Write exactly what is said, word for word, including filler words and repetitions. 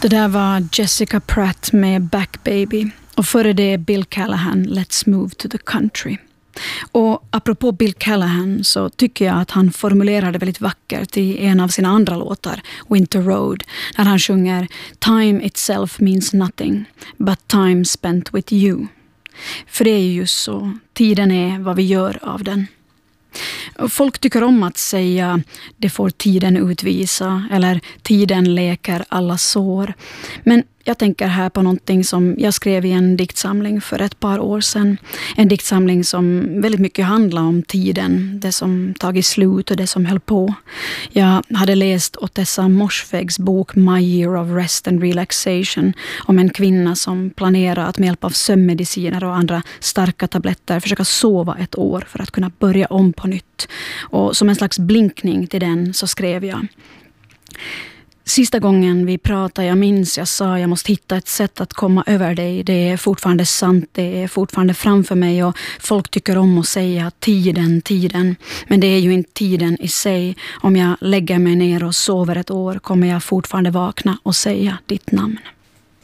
Det där var Jessica Pratt med Back Baby. Och före det Bill Callahan, Let's Move to the Country. Och apropå Bill Callahan så tycker jag att han formulerade väldigt vackert i en av sina andra låtar, Winter Road, när han sjunger Time itself means nothing, but time spent with you. För det är ju just så, tiden är vad vi gör av den. Folk tycker om att säga det får tiden utvisa eller tiden läker alla sår. Men jag tänker här på någonting som jag skrev i en diktsamling för ett par år sedan. En diktsamling som väldigt mycket handlar om tiden, det som tagit slut och det som höll på. Jag hade läst Otessa Moshfeghs bok My Year of Rest and Relaxation om en kvinna som planerar att med hjälp av sömnmediciner och andra starka tabletter försöka sova ett år för att kunna börja om på nytt. Och som en slags blinkning till den så skrev jag: Sista gången vi pratade, jag minns jag sa jag måste hitta ett sätt att komma över dig. Det är fortfarande sant, det är fortfarande framför mig och folk tycker om att säga tiden, tiden. Men det är ju inte tiden i sig. Om jag lägger mig ner och sover ett år kommer jag fortfarande vakna och säga ditt namn.